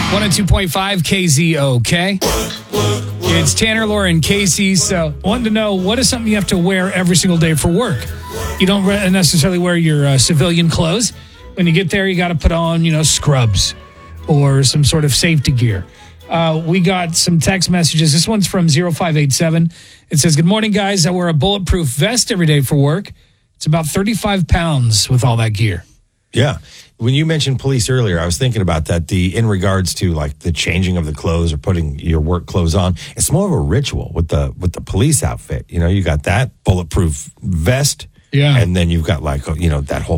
102.5 KZOK. It's Tanner, Laura, and Casey. So, wanted to know, what is something you have to wear every single day for work? You don't necessarily wear your civilian clothes. When you get there, you got to put on, scrubs or some sort of safety gear. We got some text messages. This one's from 0587. It says, "Good morning, guys. I wear a bulletproof vest every day for work. It's about 35 pounds with all that gear." Yeah. When you mentioned police earlier, I was thinking about that. In regards to like the changing of the clothes or putting your work clothes on, it's more of a ritual with the police outfit. You got that bulletproof vest, yeah, and then you've got that whole